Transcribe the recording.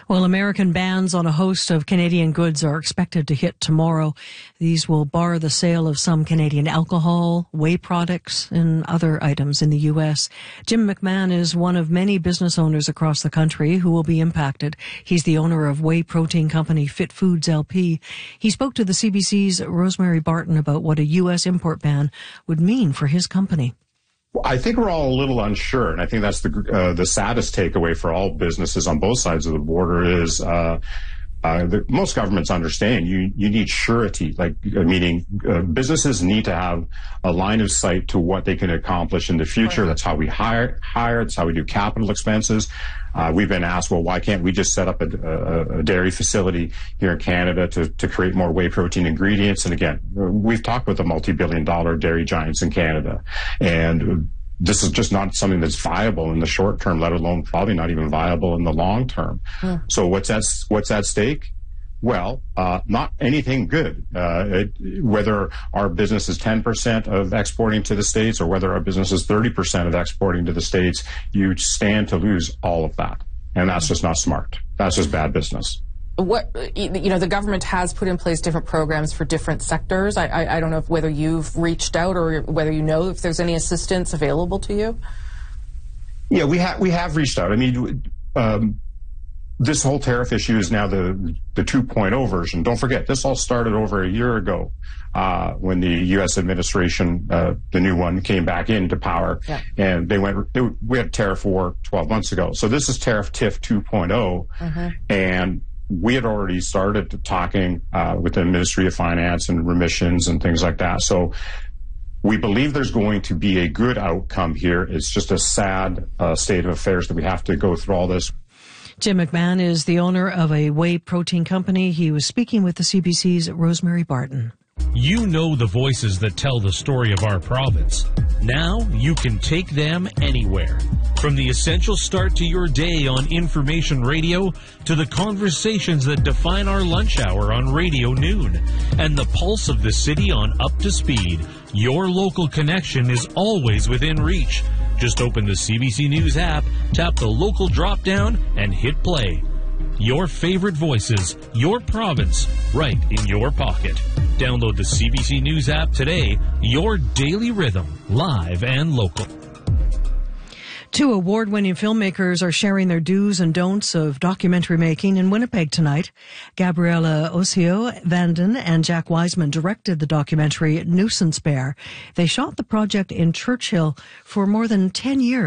Well, American bans on a host of Canadian goods are expected to hit tomorrow. These will bar the sale of some Canadian alcohol, whey products, and other items in the U.S. Jim McMahon is one of many business owners across the country who will be impacted. He's the owner of whey protein company Fit Foods LP. He spoke to the CBC's Rosemary Barton about what a U.S. import ban would mean for his company. I think we're all a little unsure, and I think that's the saddest takeaway for all businesses on both sides of the border is most governments understand you need surety, meaning businesses need to have a line of sight to what they can accomplish in the future. Right. That's how we hire. That's how we do capital expenses. We've been asked, well, why can't we just set up a dairy facility here in Canada to create more whey protein ingredients? And again, we've talked with the multi-billion-dollar dairy giants in Canada, and this is just not something that's viable in the short term, let alone probably not even viable in the long term. Yeah. So what's at stake? Well, not anything good. Whether our business is 10% of exporting to the States or whether our business is 30% of exporting to the States, you stand to lose all of that. And that's just not smart. That's just bad business. The government has put in place different programs for different sectors. I don't know whether you've reached out or whether you know if there's any assistance available to you. Yeah, we have reached out. I mean, this whole tariff issue is now the 2.0 version. Don't forget, this all started over a year ago when the U.S. administration, the new one, came back into power. Yeah. And we had tariff war 12 months ago. So this is tariff TIF 2.0. Mm-hmm. And we had already started talking with the Ministry of Finance and remissions and things like that. So we believe there's going to be a good outcome here. It's just a sad state of affairs that we have to go through all this. Jim McMahon is the owner of a whey protein company. He was speaking with the CBC's Rosemary Barton. You know the voices that tell the story of our province. Now you can take them anywhere. From the essential start to your day on Information Radio to the conversations that define our lunch hour on Radio Noon and the pulse of the city on Up to Speed, your local connection is always within reach. Just open the CBC News app, tap the local drop-down, and hit play. Your favorite voices, your province, right in your pocket. Download the CBC News app today, your daily rhythm, live and local. 2 award-winning filmmakers are sharing their do's and don'ts of documentary making in Winnipeg tonight. Gabriella Osio Vanden and Jack Wiseman directed the documentary Nuisance Bear. They shot the project in Churchill for more than 10 years.